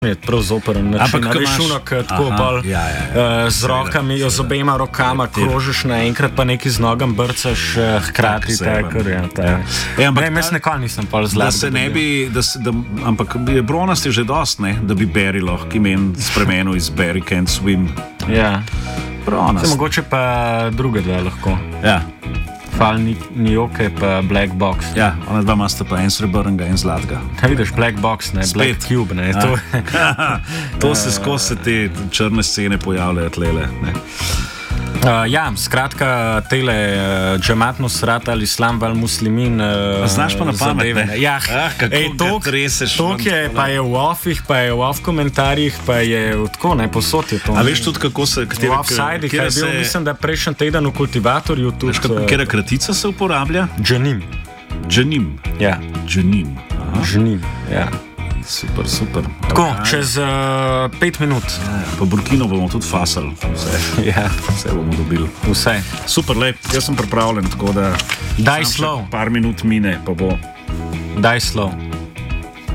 je prav zoperen način. Veš, tako pol z rokami, z obema rokama krožiš naenkrat, pa neki z nogam brcaš hkrati. Ampak jaz nekaj nisem pol zlat. Da se ne bi, ampak bronast je že dost, ne, da bi Barry lahko imen spremenil iz Barry Can't Swim. Ja. Bronast. Mogoče pa druge dva lahko. Ja. Falni Njoke pa Black Box. Ja, ona dva imata pa en srebrnega, en zlatega. Ja, vidiš, Black Box, ne, Black Cube, ne. To se skozi te črne scene pojavljajo tlele, ne. Ja, skratka, tele Džemat Nusrat al-Islam wal Muslimin. Znaš pa na pamet, ne? Ja, kako ga treseš. Tok je, pa je v offih, pa je v off komentarjih, pa je tako, ne, posod je to. A veš tudi, kako se... V offside-ih je bil, mislim, da prejšnji teden v Kultivatorju tudi... Katera kratica se uporablja? Dženim. Dženim? Ja. Dženim. Dženim, ja. Super, super. Tako, čez 5 minut. Po Burkino bomo tudi fasali. Vse bomo dobili. Vse. Super, lep. Jaz sem pripravljen, tako da... Daj slov. Par minut mine, pa bo... Daj slov.